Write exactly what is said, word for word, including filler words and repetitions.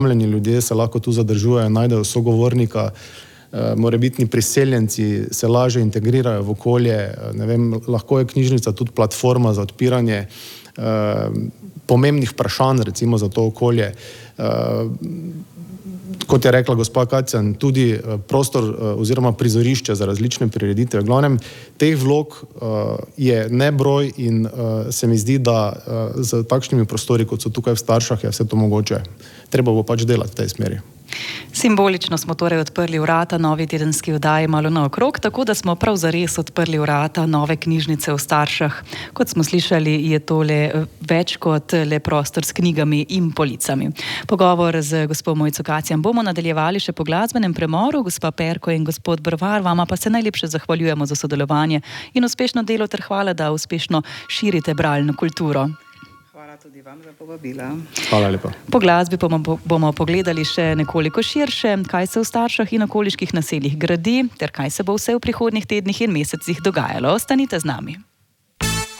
ljudje se lahko tu zadržujejo, najdejo sogovornika, morebitni priseljenci se lažje integrirajo v okolje, ne vem, lahko je knjižnica tudi platforma za odpiranje pomembnih vprašanj, recimo za to okolje. Kot je rekla gospa Kacjan, tudi prostor oziroma prizorišče za različne prireditve. V glavnem, teh vlog je nebroj in se mi zdi, da z takšnimi prostori, kot so tukaj v Staršah, je vse to mogoče. Treba bo pač delati v tej smeri. Simbolično smo torej odprli vrata novi tedenski oddaji Malo naokrog, tako da smo prav zares odprli vrata nove knjižnice v Staršah. Kot smo slišali, je tole več kot le prostor s knjigami in policami. Pogovor z gospo Mojco Kacjan bomo nadaljevali še po glasbenem premoru. Gospa Perko in gospod Brvar, vama pa se najlepše zahvaljujemo za sodelovanje in uspešno delo ter hvala, da uspešno širite bralno kulturo. Tudi vam za povabila. Hvala lepa. Po glasbi bomo, bomo pogledali še nekoliko širše, kaj se v Staršah in okoliških naseljih gradi, ter kaj se bo vse v prihodnjih tednih in mesecih dogajalo. Ostanite z nami.